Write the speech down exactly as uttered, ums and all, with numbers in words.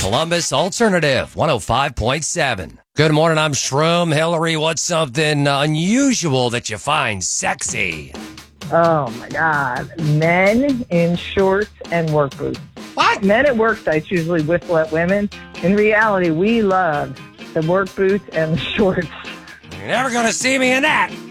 Columbus Alternative one oh five point seven. Good morning, I'm Shroom. Hillary, what's something unusual that you find sexy? Oh, my God. Men in shorts and work boots. What? Men at work sites usually whistle at women. In reality, we love the work boots and the shorts. You're never going to see me in that.